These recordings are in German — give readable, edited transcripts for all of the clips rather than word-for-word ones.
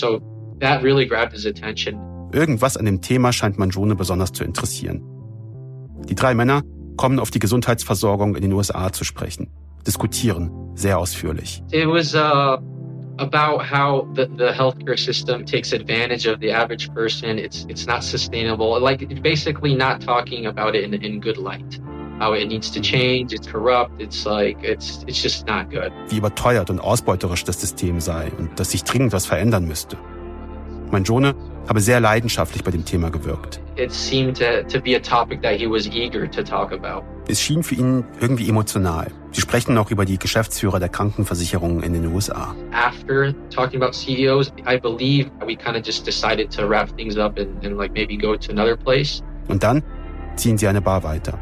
So that really grabbed his attention. Irgendwas an dem Thema scheint Mangione besonders zu interessieren. Die 3 Männer kommen auf die Gesundheitsversorgung in den USA zu sprechen, diskutieren sehr ausführlich. It was about how the healthcare system takes advantage of the average person. It's not sustainable. Like basically not talking about it in good light. How it needs to change, it's corrupt, it's just not good. Wie überteuert und ausbeuterisch das System sei und dass sich dringend was verändern müsste. Mangione habe sehr leidenschaftlich bei dem Thema gewirkt. It seemed to be a topic that he was eager to talk about. Es schien für ihn irgendwie emotional. Sie sprechen auch über die Geschäftsführer der Krankenversicherungen in den USA. After talking about CEOs, I believe we kind of just decided to wrap things up and like maybe go to another place. Und dann ziehen sie eine Bar weiter.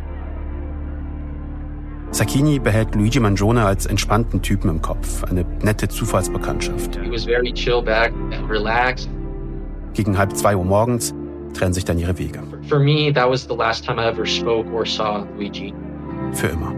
Sacchini behält Luigi Mangione als entspannten Typen im Kopf, eine nette Zufallsbekanntschaft. He was very chill back and relaxed. Gegen 1:30 Uhr morgens trennen sich dann ihre Wege. For me, that was the last time I ever spoke or saw Luigi. Für immer.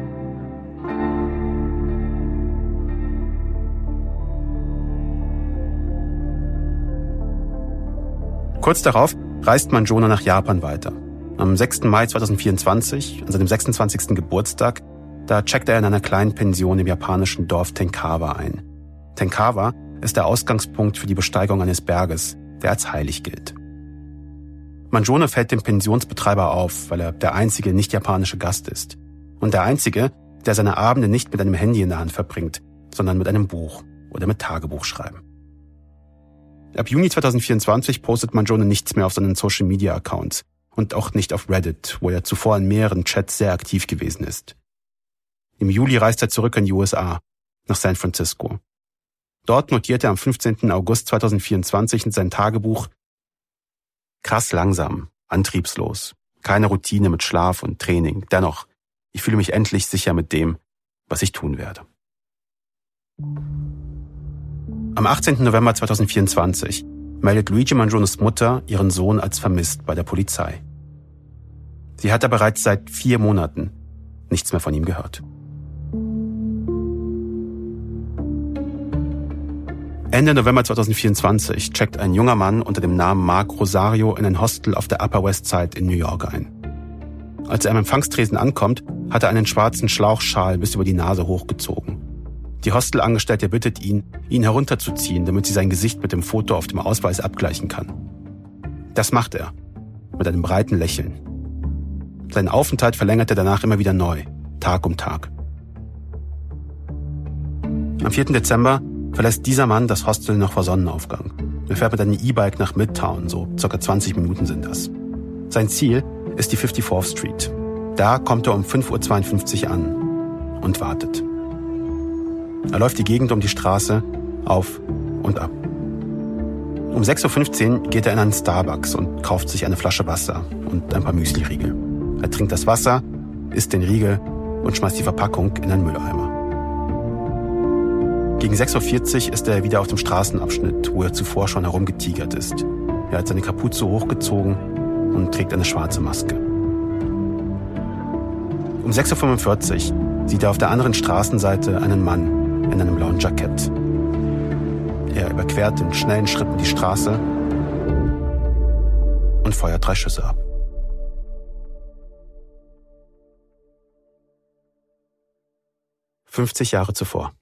Kurz darauf reist Mangione nach Japan weiter. Am 6. Mai 2024, an seinem 26. Geburtstag, da checkt er in einer kleinen Pension im japanischen Dorf Tenkawa ein. Tenkawa ist der Ausgangspunkt für die Besteigung eines Berges, der als heilig gilt. Mangione fällt dem Pensionsbetreiber auf, weil er der einzige nicht-japanische Gast ist. Und der einzige, der seine Abende nicht mit einem Handy in der Hand verbringt, sondern mit einem Buch oder mit Tagebuchschreiben. Ab Juni 2024 postet Mangione nichts mehr auf seinen Social-Media-Accounts und auch nicht auf Reddit, wo er zuvor in mehreren Chats sehr aktiv gewesen ist. Im Juli reist er zurück in die USA, nach San Francisco. Dort notiert er am 15. August 2024 in sein Tagebuch: Krass langsam, antriebslos, keine Routine mit Schlaf und Training. Dennoch, ich fühle mich endlich sicher mit dem, was ich tun werde. Am 18. November 2024 meldet Luigi Mangiones Mutter ihren Sohn als vermisst bei der Polizei. Sie hat bereits seit 4 Monaten nichts mehr von ihm gehört. Ende November 2024 checkt ein junger Mann unter dem Namen Mark Rosario in ein Hostel auf der Upper West Side in New York ein. Als er am Empfangstresen ankommt, hat er einen schwarzen Schlauchschal bis über die Nase hochgezogen. Die Hostelangestellte bittet ihn herunterzuziehen, damit sie sein Gesicht mit dem Foto auf dem Ausweis abgleichen kann. Das macht er, mit einem breiten Lächeln. Seinen Aufenthalt verlängert er danach immer wieder neu, Tag um Tag. Am 4. Dezember verlässt dieser Mann das Hostel noch vor Sonnenaufgang. Er fährt mit einem E-Bike nach Midtown, so ca. 20 Minuten sind das. Sein Ziel ist die 54th Street. Da kommt er um 5:52 Uhr an und wartet. Er läuft die Gegend um die Straße auf und ab. Um 6:15 Uhr geht er in einen Starbucks und kauft sich eine Flasche Wasser und ein paar Müsli-Riegel. Er trinkt das Wasser, isst den Riegel und schmeißt die Verpackung in einen Mülleimer. Gegen 6:40 Uhr ist er wieder auf dem Straßenabschnitt, wo er zuvor schon herumgetigert ist. Er hat seine Kapuze hochgezogen und trägt eine schwarze Maske. Um 6:45 Uhr sieht er auf der anderen Straßenseite einen Mann in einem blauen Jackett. Er überquert in schnellen Schritten die Straße und feuert 3 Schüsse ab. »50 Jahre zuvor.